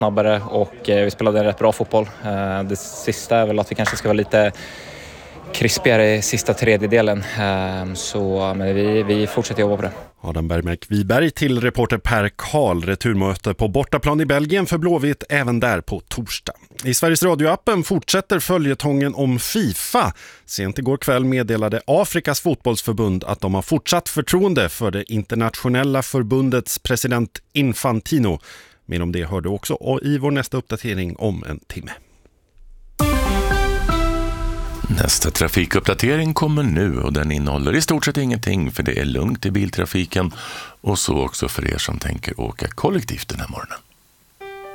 snabbare och vi spelade en rätt bra fotboll. Det sista är väl att vi kanske ska vara lite krispigare i sista tredjedelen. Men vi fortsätter jobba på det. Adam Bergmark-Wiberg till reporter Per Karl. Returmöte på bortaplan i Belgien för Blåvitt även där på torsdag. I Sveriges Radio-appen fortsätter följetongen om FIFA. Sent igår kväll meddelade Afrikas fotbollsförbund att de har fortsatt förtroende för det internationella förbundets president Infantino. Men om det hörde också i vår nästa uppdatering om en timme. Nästa trafikuppdatering kommer nu och den innehåller i stort sett ingenting för det är lugnt i biltrafiken och så också för er som tänker åka kollektivt den här morgonen.